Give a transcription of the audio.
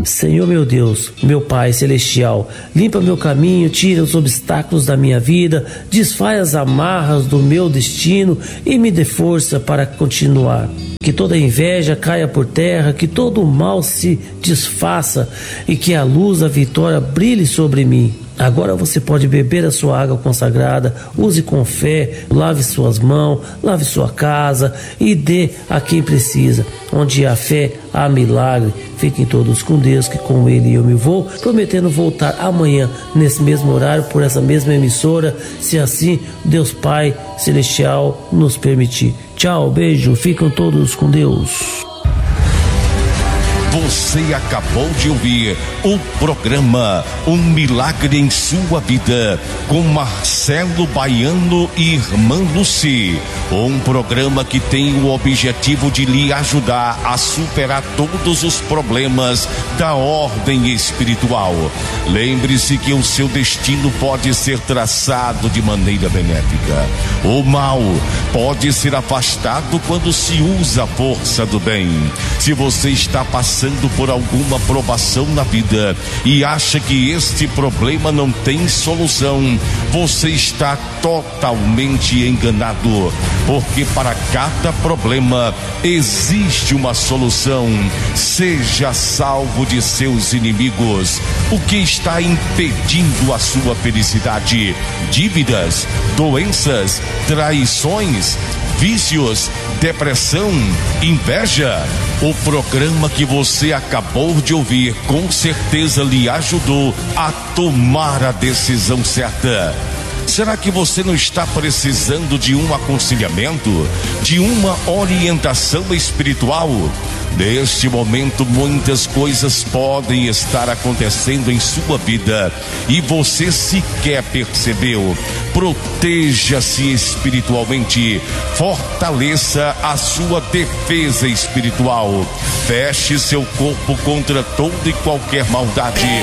Senhor meu Deus, meu Pai celestial, limpa meu caminho, tira os obstáculos da minha vida, desfaz as amarras do meu destino e me dê força para continuar. Que toda inveja caia por terra, que todo o mal se desfaça e que a luz da vitória brilhe sobre mim. Agora você pode beber a sua água consagrada, use com fé, lave suas mãos, lave sua casa e dê a quem precisa. Onde há fé, há milagre. Fiquem todos com Deus, que com Ele eu me vou, prometendo voltar amanhã, nesse mesmo horário, por essa mesma emissora, se assim Deus Pai Celestial nos permitir. Tchau, beijo, ficam todos com Deus. Você acabou de ouvir o programa Um Milagre em Sua Vida, com Marcelo Baiano e Irmã Lucy. Um programa que tem o objetivo de lhe ajudar a superar todos os problemas da ordem espiritual. Lembre-se que o seu destino pode ser traçado de maneira benéfica. O mal pode ser afastado quando se usa a força do bem. Se você está passando por alguma provação na vida e acha que este problema não tem solução, você está totalmente enganado, porque para cada problema existe uma solução. Seja salvo de seus inimigos. O que está impedindo a sua felicidade? Dívidas, doenças, traições, vícios, depressão, inveja? O programa que você acabou de ouvir com certeza lhe ajudou a tomar a decisão certa. Será que você não está precisando de um aconselhamento, de uma orientação espiritual? Neste momento, muitas coisas podem estar acontecendo em sua vida e você sequer percebeu. Proteja-se espiritualmente, fortaleça a sua defesa espiritual, feche seu corpo contra toda e qualquer maldade